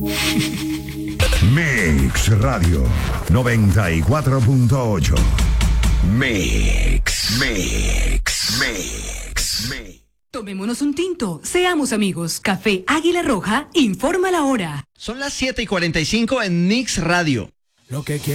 Mix Radio 94.8. Mix. Tomémonos un tinto, seamos amigos. Café Águila Roja informa la hora. Son las 7:45 en Mix Radio. Lo que quiero.